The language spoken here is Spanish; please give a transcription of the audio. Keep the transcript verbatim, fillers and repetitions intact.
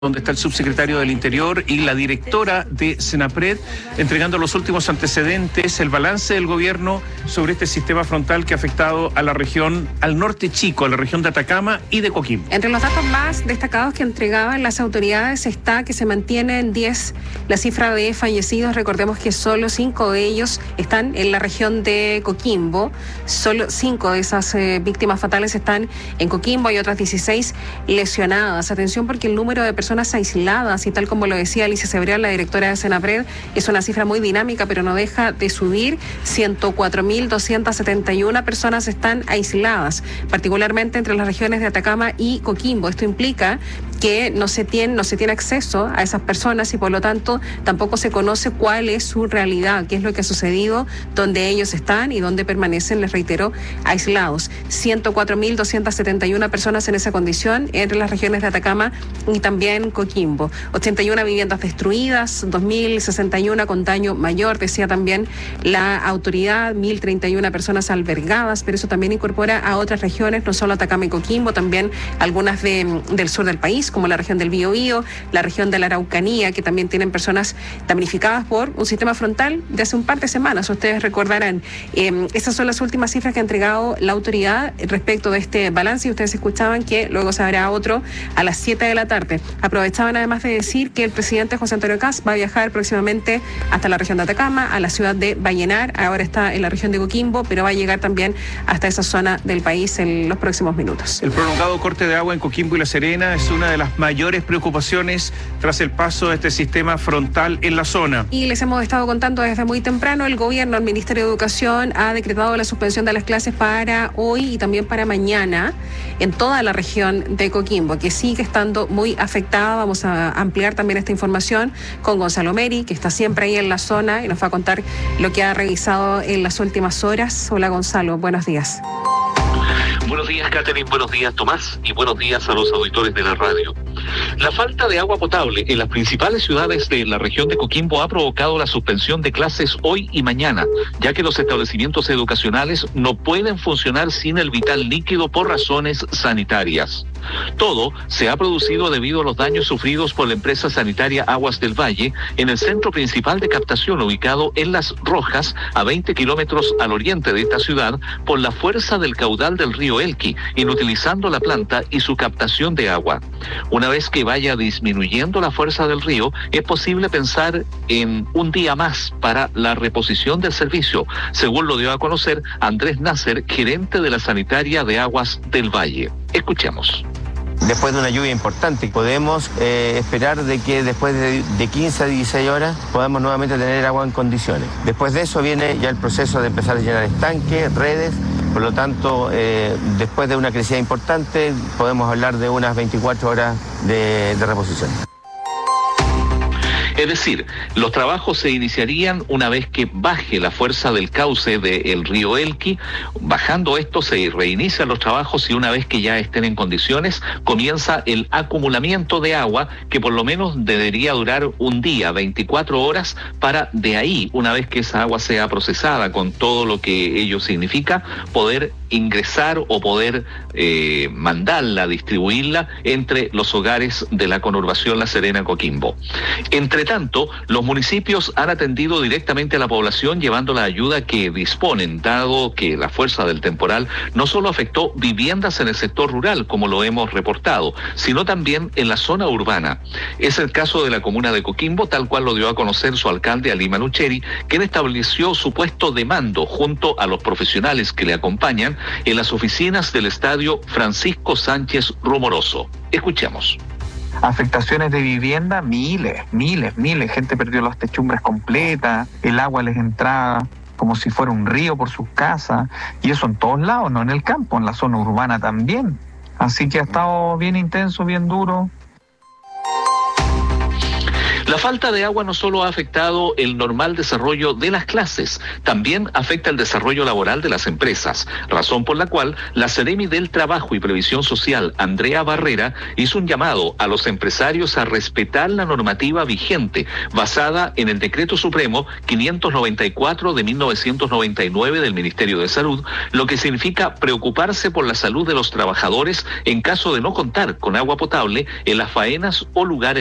donde está el subsecretario del Interior y la directora de Senapred, entregando los últimos antecedentes, el balance del gobierno sobre este sistema frontal que ha afectado a la región, al norte chico, a la región de Atacama y de Coquimbo. Entre los datos más destacados que entregaban las autoridades está que se mantiene en diez la cifra de fallecidos. Recordemos que solo cinco de ellos están en la región de Coquimbo. Solo cinco de esas eh, víctimas fatales están en Coquimbo. Hay otras dieciséis lesionadas. Atención, porque el número de personas aisladas, y tal como lo decía Alicia Cebrián, la directora de Senapred, es una cifra muy dinámica, pero no deja de subir. ciento cuatro mil doscientas setenta y una personas están aisladas, particularmente entre las regiones de Atacama y Coquimbo. Esto implica que no se tiene, no se tiene acceso a esas personas y por lo tanto tampoco se conoce cuál es su realidad, qué es lo que ha sucedido, dónde ellos están y dónde permanecen, les reitero, aislados. ciento cuatro mil doscientas setenta y una personas en esa condición entre las regiones de Atacama y también Coquimbo. ochenta y una viviendas destruidas, dos mil sesenta y uno con daño mayor, decía también la autoridad, mil treinta y una personas albergadas, pero eso también incorpora a otras regiones, no solo Atacama y Coquimbo, también algunas de, del sur del país, como la región del Biobío, la región de la Araucanía, que también tienen personas damnificadas por un sistema frontal de hace un par de semanas. Ustedes recordarán, eh, esas son las últimas cifras que ha entregado la autoridad respecto de este balance, y ustedes escuchaban que luego se habrá otro a las siete de la tarde. Aprovechaban además de decir que el presidente José Antonio Kast va a viajar próximamente hasta la región de Atacama, a la ciudad de Vallenar, ahora está en la región de Coquimbo, pero va a llegar también hasta esa zona del país en los próximos minutos. El prolongado corte de agua en Coquimbo y La Serena es una de las mayores preocupaciones tras el paso de este sistema frontal en la zona. Y les hemos estado contando desde muy temprano, el gobierno, el Ministerio de Educación, ha decretado la suspensión de las clases para hoy y también para mañana en toda la región de Coquimbo, que sigue estando muy afectada. Vamos a ampliar también esta información con Gonzalo Meri, que está siempre ahí en la zona y nos va a contar lo que ha revisado en las últimas horas. Hola Gonzalo, buenos días. Buenos días, Catherine, buenos días, Tomás, y buenos días a los auditores de la radio. La falta de agua potable en las principales ciudades de la región de Coquimbo ha provocado la suspensión de clases hoy y mañana, ya que los establecimientos educacionales no pueden funcionar sin el vital líquido por razones sanitarias. Todo se ha producido debido a los daños sufridos por la empresa sanitaria Aguas del Valle en el centro principal de captación ubicado en Las Rojas, a veinte kilómetros al oriente de esta ciudad, por la fuerza del caudal del río Elqui, inutilizando la planta y su captación de agua. Una vez que vaya disminuyendo la fuerza del río, es posible pensar en un día más para la reposición del servicio, según lo dio a conocer Andrés Nasser, gerente de la sanitaria de Aguas del Valle. Escuchemos. Después de una lluvia importante, podemos eh, esperar de que después de, de quince a dieciséis horas podamos nuevamente tener agua en condiciones. Después de eso viene ya el proceso de empezar a llenar estanques, redes, por lo tanto, eh, después de una crecida importante, podemos hablar de unas veinticuatro horas de, de reposición. Es decir, los trabajos se iniciarían una vez que baje la fuerza del cauce del río Elqui. Bajando esto, se reinician los trabajos y una vez que ya estén en condiciones, comienza el acumulamiento de agua, que por lo menos debería durar un día, veinticuatro horas, para de ahí, una vez que esa agua sea procesada con todo lo que ello significa, poder ingresar o poder eh, mandarla, distribuirla entre los hogares de la conurbación La Serena Coquimbo. Entre tanto, los municipios han atendido directamente a la población llevando la ayuda que disponen, dado que la fuerza del temporal no solo afectó viviendas en el sector rural, como lo hemos reportado, sino también en la zona urbana. Es el caso de la comuna de Coquimbo, tal cual lo dio a conocer su alcalde Ali Manucheri, quien estableció su puesto de mando junto a los profesionales que le acompañan en las oficinas del estadio Francisco Sánchez Rumoroso. Escuchemos. Afectaciones de vivienda, miles, miles, miles. Gente perdió las techumbres completas, el agua les entraba como si fuera un río por sus casas, y eso en todos lados, no en el campo, en la zona urbana también. Así que ha estado bien intenso, bien duro. La falta de agua no solo ha afectado el normal desarrollo de las clases, también afecta el desarrollo laboral de las empresas, razón por la cual la Seremi del Trabajo y Previsión Social, Andrea Barrera, hizo un llamado a los empresarios a respetar la normativa vigente, basada en el Decreto Supremo quinientos noventa y cuatro de mil novecientos noventa y nueve del Ministerio de Salud, lo que significa preocuparse por la salud de los trabajadores en caso de no contar con agua potable en las faenas o lugares